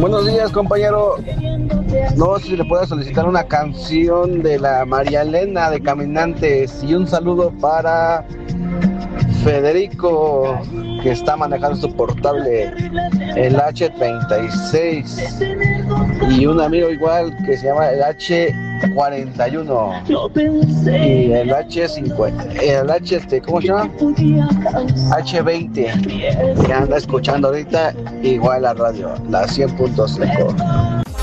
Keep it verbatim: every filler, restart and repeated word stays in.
Buenos días, compañero. No sé si le puedo solicitar una canción de la María Elena de Caminantes y un saludo para Federico, que está manejando su portable, el hache treinta y seis, y un amigo igual que se llama el hache cuarenta y uno y el hache cincuenta, el H este, ¿cómo se llama? hache veinte, que anda escuchando ahorita igual la radio, la cien punto cinco.